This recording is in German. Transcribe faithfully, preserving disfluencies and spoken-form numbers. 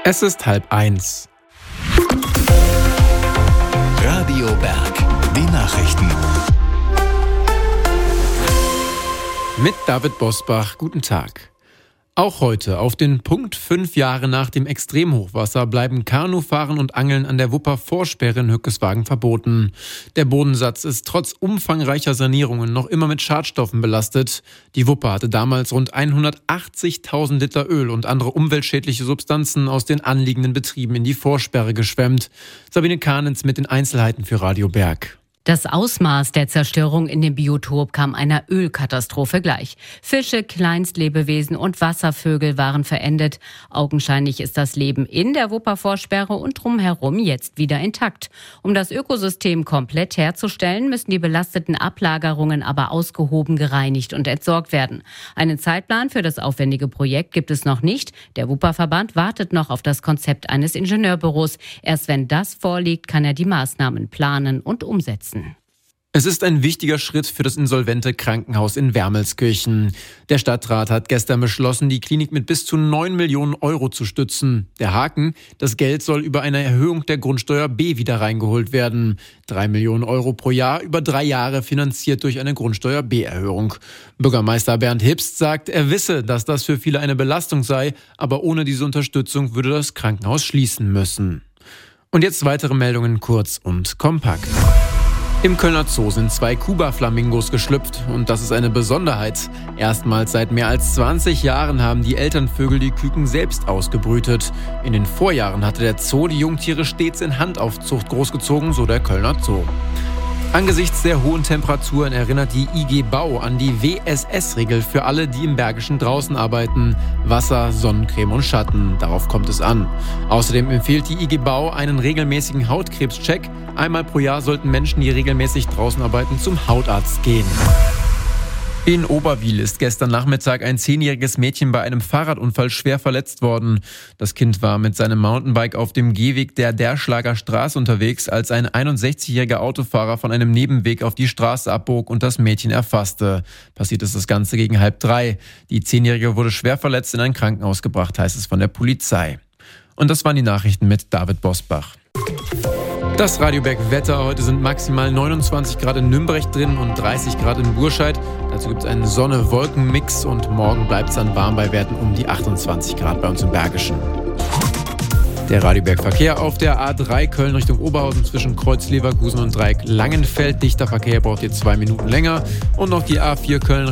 Es ist halb eins. Radio Berg, die Nachrichten. Mit David Bosbach, guten Tag. Auch heute, auf den Punkt fünf Jahre nach dem Extremhochwasser, bleiben Kanufahren und Angeln an der Wupper-Vorsperre in Hückeswagen verboten. Der Bodensatz ist trotz umfangreicher Sanierungen noch immer mit Schadstoffen belastet. Die Wupper hatte damals rund hundertachtzigtausend Liter Öl und andere umweltschädliche Substanzen aus den anliegenden Betrieben in die Vorsperre geschwemmt. Sabine Kahnens mit den Einzelheiten für Radio Berg. Das Ausmaß der Zerstörung in dem Biotop kam einer Ölkatastrophe gleich. Fische, Kleinstlebewesen und Wasservögel waren verendet. Augenscheinlich ist das Leben in der Wupper-Vorsperre und drumherum jetzt wieder intakt. Um das Ökosystem komplett herzustellen, müssen die belasteten Ablagerungen aber ausgehoben, gereinigt und entsorgt werden. Einen Zeitplan für das aufwendige Projekt gibt es noch nicht. Der Wupperverband wartet noch auf das Konzept eines Ingenieurbüros. Erst wenn das vorliegt, kann er die Maßnahmen planen und umsetzen. Es ist ein wichtiger Schritt für das insolvente Krankenhaus in Wermelskirchen. Der Stadtrat hat gestern beschlossen, die Klinik mit bis zu neun Millionen Euro zu stützen. Der Haken: Das Geld soll über eine Erhöhung der Grundsteuer B wieder reingeholt werden. Drei Millionen Euro pro Jahr über drei Jahre finanziert durch eine Grundsteuer B-Erhöhung. Bürgermeister Bernd Hibst sagt, er wisse, dass das für viele eine Belastung sei, aber ohne diese Unterstützung würde das Krankenhaus schließen müssen. Und jetzt weitere Meldungen kurz und kompakt. Im Kölner Zoo sind zwei Kuba-Flamingos geschlüpft und das ist eine Besonderheit. Erstmals seit mehr als zwanzig Jahren haben die Elternvögel die Küken selbst ausgebrütet. In den Vorjahren hatte der Zoo die Jungtiere stets in Handaufzucht großgezogen, so der Kölner Zoo. Angesichts der hohen Temperaturen erinnert die I G Bau an die W S S-Regel für alle, die im Bergischen draußen arbeiten. Wasser, Sonnencreme und Schatten, darauf kommt es an. Außerdem empfiehlt die I G Bau einen regelmäßigen Hautkrebscheck. Einmal pro Jahr sollten Menschen, die regelmäßig draußen arbeiten, zum Hautarzt gehen. In Oberwil ist gestern Nachmittag ein zehnjähriges Mädchen bei einem Fahrradunfall schwer verletzt worden. Das Kind war mit seinem Mountainbike auf dem Gehweg der Derschlager Straße unterwegs, als ein einundsechzigjähriger Autofahrer von einem Nebenweg auf die Straße abbog und das Mädchen erfasste. Passiert ist das Ganze gegen halb drei. Die Zehnjährige wurde schwer verletzt in ein Krankenhaus gebracht, heißt es von der Polizei. Und das waren die Nachrichten mit David Bosbach. Das Radio Berg Wetter. Heute sind maximal neunundzwanzig Grad in Nürnberg drin und dreißig Grad in Burscheid. Dazu gibt es einen Sonne-Wolken-Mix und morgen bleibt es dann warm bei Werten um die achtundzwanzig Grad bei uns im Bergischen. Der Radio Berg Verkehr auf der A drei Köln Richtung Oberhausen zwischen Kreuz Leverkusen und Dreieck Langenfeld. Dichter Verkehr braucht hier zwei Minuten länger. Und noch die A vier Köln